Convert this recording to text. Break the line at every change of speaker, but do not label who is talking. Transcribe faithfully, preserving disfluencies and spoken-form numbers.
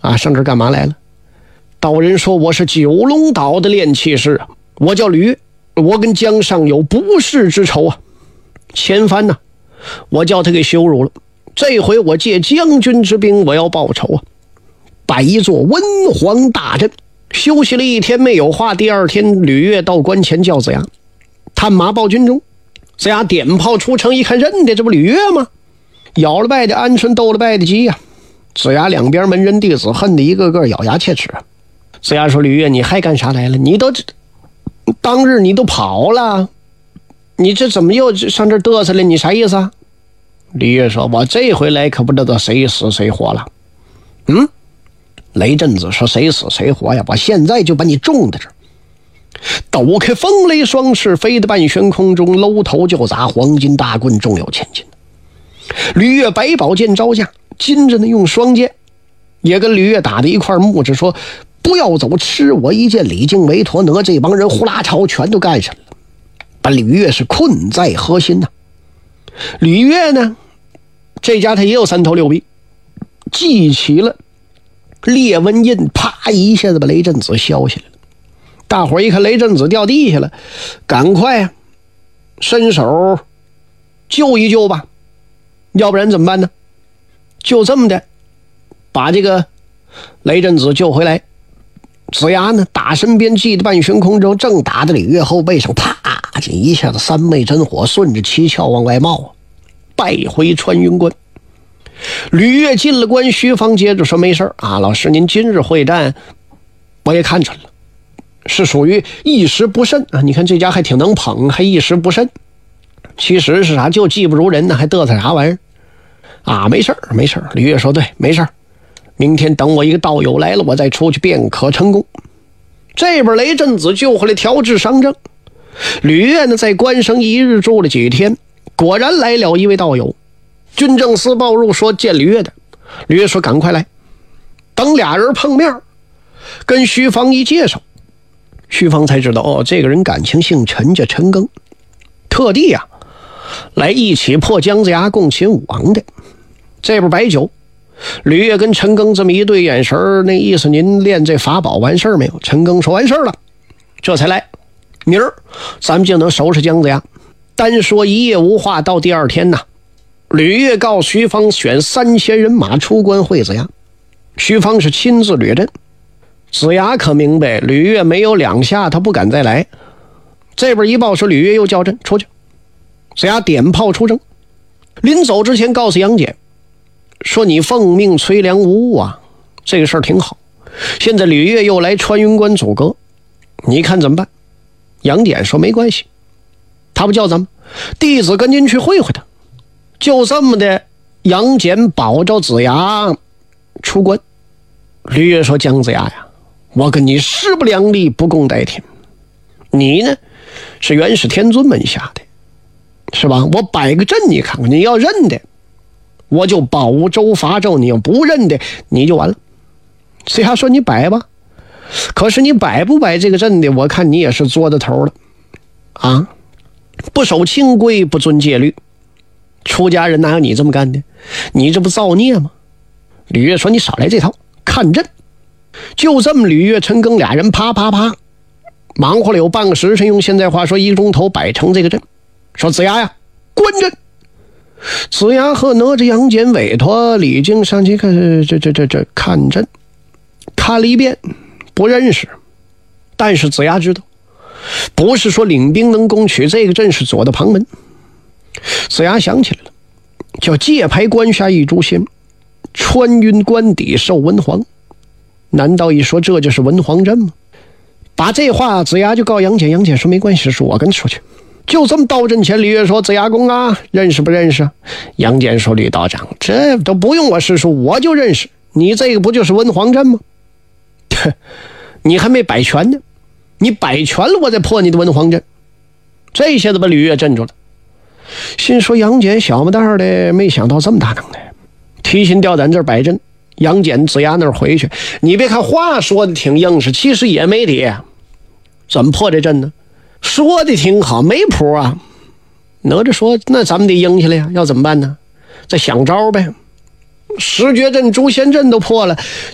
啊，上这儿干嘛来了？道人说我是九龙岛的炼气师，我叫吕，我跟江上有不世之仇啊。前番呢，我叫他给羞辱了，这回我借将军之兵，我要报仇啊。摆一座文皇大阵，休息了一天没有话。第二天，吕月到关前叫子牙探马报军中。子牙点炮出城，一看认的，这不吕月吗？咬了拜的鹌鹑，斗了拜的鸡呀、啊！子牙两边门人弟子恨得一个个咬牙切齿啊。子牙说：“吕月，你还干啥来了？你都当日你都跑了，你这怎么又上这儿嘚瑟了？你啥意思啊？”吕月说：“我这回来可不知道谁死谁活了。”嗯，雷震子说：“谁死谁活呀？我现在就把你种在这儿。”抖开风雷双翅，飞得半悬空中，搂头就砸，黄金大棍重有千斤。吕月百宝剑招架，金着呢用双剑也跟吕月打的一块木着，说：“不要走，吃我一剑。”李靖、韦陀哪这帮人呼啦超全都干上了，把吕月是困在核心呐、啊。吕月呢，这家他也有三头六臂，记起了裂纹印，啪一下子把雷震子削下来了。大伙一看雷震子掉地下了，赶快啊伸手救一救吧，要不然怎么办呢？就这么的把这个雷震子救回来。子牙呢打身边系的半悬空中，正打在吕月后背上，啪这一下子三昧真火顺着七窍往外冒，败回穿云关。吕月进了关，徐芳接着说：“没事啊，老师您今日会战我也看准了，是属于一时不慎啊！你看这家还挺能捧，还一时不慎。其实是啥？就技不如人呢，还嘚瑟啥玩意儿啊？没事儿，没事儿。”吕月说：“对，没事儿。明天等我一个道友来了，我再出去便可成功。”这边雷震子救回来调治伤症。吕月呢，在关城一日住了几天，果然来了一位道友。军政司报入说见吕月的。吕月说：“赶快来。”等俩人碰面，跟徐芳一介绍，徐芳才知道哦，这个人感情姓陈，叫陈庚，特地呀、啊、来一起破姜子牙，共擒武王的。这边摆酒，吕月跟陈庚这么一对眼神，那意思您练这法宝完事儿没有？陈庚说完事儿了，这才来。明儿咱们就能收拾姜子牙。单说一夜无话，到第二天呢，吕月告徐芳选三千人马出关会子牙。徐芳是亲自掠阵。子牙可明白吕月没有两下他不敢再来。这边一报说吕月又叫阵出去。子牙点炮出征，临走之前告诉杨戬说：“你奉命催粮无误啊，这个事儿挺好。现在吕月又来穿云关阻隔，你看怎么办？”杨戬说：“没关系，他不叫咱们弟子跟您去会会他。”就这么的，杨戬保着子牙出关。吕月说：“姜子牙呀，我跟你势不两立，不共戴天。你呢是元始天尊门下的，是吧？我摆个阵你看看，你要认的我就保州伐纣，你要不认的你就完了。”子牙说：“你摆吧，可是你摆不摆这个阵的，我看你也是作的头了啊！不守清规，不遵戒律，出家人哪有你这么干的？你这不造孽吗？”吕月说：“你少来这套，看阵。”就这么，吕月、陈庚俩人啪啪啪忙活了有半个时辰，用现在话说一个钟头摆成这个阵。说：“子牙呀，观阵。”子牙和哪吒、杨戬、韦陀、李靖上去看这这这这看阵，看了一遍不认识，但是子牙知道，不是说领兵能攻取这个阵是左的旁门。子牙想起来了，叫界牌关下一株仙，穿云关底受文皇。难道一说这就是文皇阵吗？把这话子牙就告杨戬，杨戬说：“没关系，是我跟出去。”就这么到阵前，吕月说：“子牙公啊，认识不认识？”杨戬说：“吕道长，这都不用我师叔，我就认识。你这个不就是文皇阵吗？你还没摆全呢，你摆全了，我再破你的文皇阵。”这下子把吕月镇住了，心说杨戬小不大的，没想到这么大能耐，提心吊胆这儿摆阵。杨戬子牙那儿回去，你别看话说的挺硬实，其实也没底。怎么破这阵呢？说的挺好，没谱啊。哪吒说：“那咱们得赢下来呀，要怎么办呢？再想招呗。十绝阵、诛仙阵都破了，